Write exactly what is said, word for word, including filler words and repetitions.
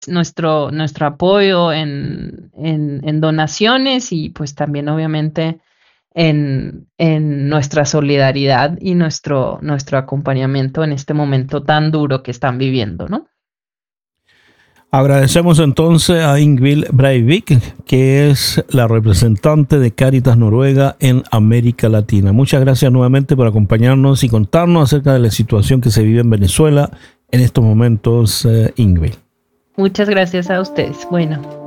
nuestro, nuestro apoyo en, en, en donaciones y pues también obviamente en, en nuestra solidaridad y nuestro, nuestro acompañamiento en este momento tan duro que están viviendo, ¿no? Agradecemos entonces a Ingvild Breivik, que es la representante de Cáritas Noruega en América Latina. Muchas gracias nuevamente por acompañarnos y contarnos acerca de la situación que se vive en Venezuela en estos momentos, eh, Ingvild. Muchas gracias a ustedes. Bueno.